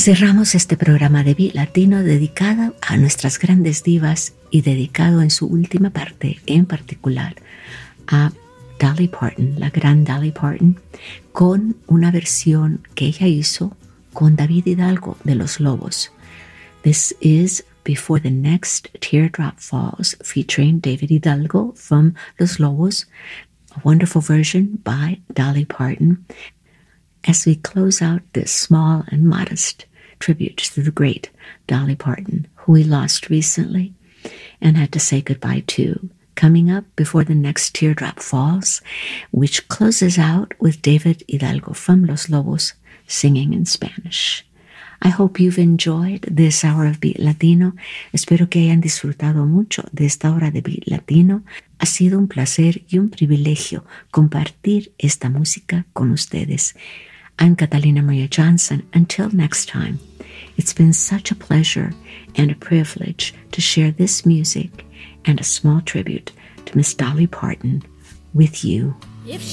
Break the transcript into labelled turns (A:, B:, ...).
A: Cerramos este programa de Beat Latino dedicado a nuestras grandes divas y dedicado en su última parte en particular a Dolly Parton, la gran Dolly Parton, con una versión que ella hizo con David Hidalgo de Los Lobos. This is Before the Next Teardrop Falls, featuring David Hidalgo from Los Lobos, a wonderful version by Dolly Parton, as we close out this small and modest tribute to the great Dolly Parton, who we lost recently and had to say goodbye to. Coming up, Before the Next Teardrop Falls, which closes out with David Hidalgo from Los Lobos singing in Spanish. I hope you've enjoyed this hour of Beat Latino. Espero que hayan disfrutado mucho de esta hora de Beat Latino. Ha sido un placer y un privilegio compartir esta música con ustedes. I'm Catalina Maria Johnson. Until next time, it's been such a pleasure and a privilege to share this music and a small tribute to Miss Dolly Parton with you.